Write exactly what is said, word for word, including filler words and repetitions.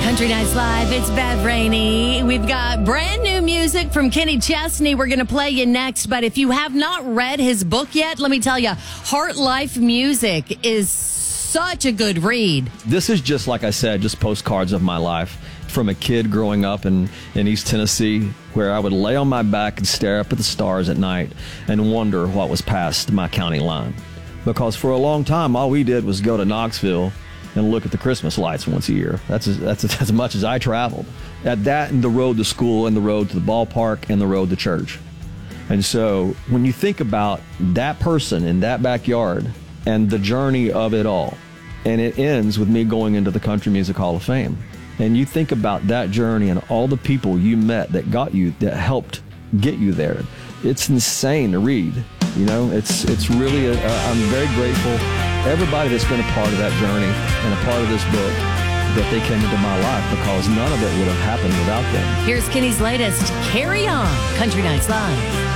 Country Nights Live, it's Bev Rainey. We've got brand new music from Kenny Chesney we're going to play you next. But if you have not read his book yet, let me tell you, Heart Life Music is such a good read. This is just, like I said, just postcards of my life. From a kid growing up in, in East Tennessee, where I would lay on my back and stare up at the stars at night and wonder what was past my county line. Because for a long time, all we did was go to Knoxville and look at the Christmas lights once a year. That's as, that's as much as I traveled. At that and the road to school and the road to the ballpark and the road to church. And so when you think about that person in that backyard and the journey of it all, and it ends with me going into the Country Music Hall of Fame, and you think about that journey and all the people you met that got you, that helped get you there, it's insane to read. You know, it's it's really, a, a, I'm very grateful. Everybody that's been a part of that journey and a part of this book, that they came into my life, because none of it would have happened without them. Here's Kenny's latest, Carry On, Country Nights Live.